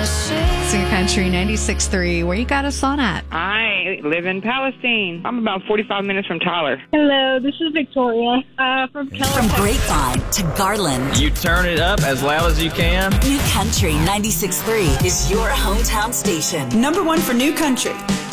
Singer Country 96.3. Where you got us on at? I live in Palestine. I'm about 45 minutes from Tyler. Hello, this is Victoria from Keller. From Grapevine to Garland. You turn it up as loud as you can. New Country 96.3 is your hometown station. Number one for New Country.